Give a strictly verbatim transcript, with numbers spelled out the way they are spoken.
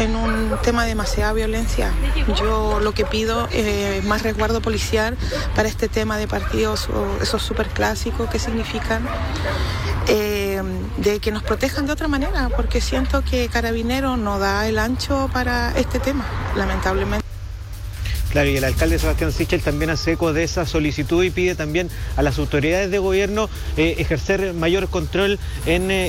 en un tema de demasiada violencia. Yo lo que pido es más resguardo policial para este tema de partidos, o esos superclásicos que significan eh, de que nos protejan de otra manera, porque siento que Carabineros no da el ancho para este tema, lamentablemente. Claro, y el alcalde Sebastián Sichel también hace eco de esa solicitud y pide también a las autoridades de gobierno eh, ejercer mayor control en eh,